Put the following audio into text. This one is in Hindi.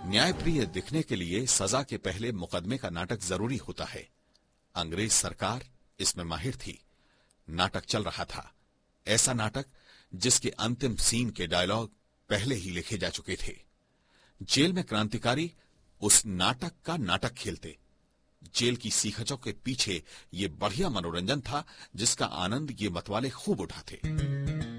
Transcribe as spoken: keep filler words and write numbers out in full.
न्यायप्रिय दिखने के लिए सजा के पहले मुकदमे का नाटक जरूरी होता है। अंग्रेज सरकार इसमें माहिर थी। नाटक चल रहा था, ऐसा नाटक जिसके अंतिम सीन के डायलॉग पहले ही लिखे जा चुके थे। जेल में क्रांतिकारी उस नाटक का नाटक खेलते। जेल की सीखचों के पीछे ये बढ़िया मनोरंजन था जिसका आनंद ये मतवाले खूब उठाते।